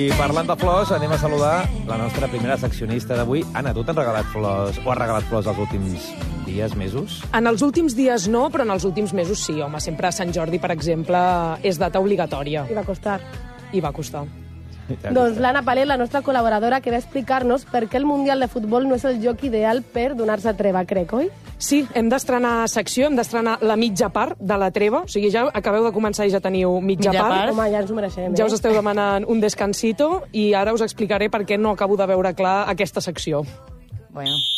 I parlant de flors, anem a saludar la nostra primera seccionista d'avui. Anna, tu t'has regalat flors o has regalat flors els últims dies, mesos? En els últims dies no, però en els últims mesos sí, home. Sempre Sant Jordi, per exemple, és data obligatòria. I va costar. I va costar. Doncs l'Anna Palet, la nostra col·laboradora, que va explicar-nos per què el Mundial de Futbol no és el lloc ideal per donar-se treva, crec, oi? Sí, hem d'estrenar secció, hem d'estrenar la mitja part de la treva. O sigui, ja acabeu de començar i ja teniu mitja part. Home, ja ens ho mereixem, Ja us esteu demanant un descansito i ara us explicaré per què no acabo de veure clar aquesta secció. Bueno.